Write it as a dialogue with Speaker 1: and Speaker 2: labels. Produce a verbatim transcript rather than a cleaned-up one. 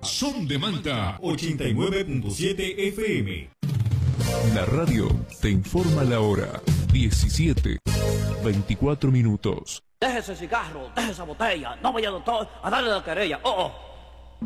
Speaker 1: Son de Manta ochenta y nueve punto siete F M.
Speaker 2: La radio te informa la hora. diecisiete, veinticuatro minutos.
Speaker 3: Deje ese cigarro, deje esa botella. No vaya, doctor, a darle la querella. Oh, oh.